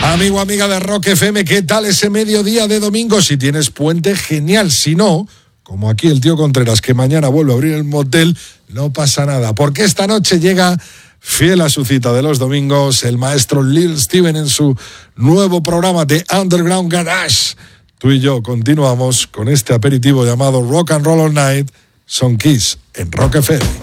Amigo, amiga de Rock FM, ¿qué tal ese mediodía de domingo? Si tienes puente, genial. Si no, como aquí el tío Contreras, que mañana vuelve a abrir el motel, no pasa nada. Porque esta noche llega, fiel a su cita de los domingos, el maestro Lil Steven en su nuevo programa de Underground Garage. Tú y yo continuamos con este aperitivo llamado Rock and Roll All Night. Son Kiss en Rock FM.